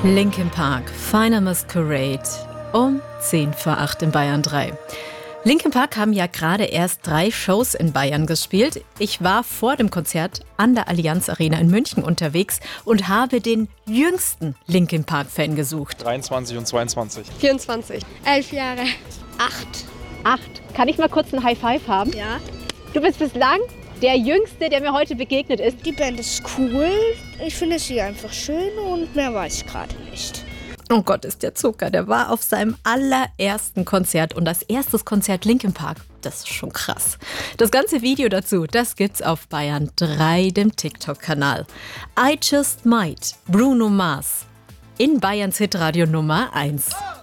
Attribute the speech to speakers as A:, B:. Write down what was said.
A: Linkin Park, Final Masquerade um 10 vor 8 in Bayern 3. Linkin Park haben ja gerade erst 3 Shows in Bayern gespielt. Ich war vor dem Konzert an der Allianz Arena in München unterwegs und habe den jüngsten Linkin Park-Fan gesucht.
B: 23 und 22.
C: 24.
D: 11 Jahre.
C: 8.
A: Kann ich mal kurz ein High Five haben?
D: Ja.
A: Du bist bislang der Jüngste, der mir heute begegnet ist.
D: Die Band ist cool. Ich finde sie einfach schön und mehr weiß ich gerade nicht.
A: Oh Gott, ist der Zucker. Der war auf seinem allerersten Konzert und als erstes Konzert Linkin Park. Das ist schon krass. Das ganze Video dazu, das gibt's auf Bayern 3, dem TikTok-Kanal. I Just Might, Bruno Mars. In Bayerns Hitradio Nummer 1.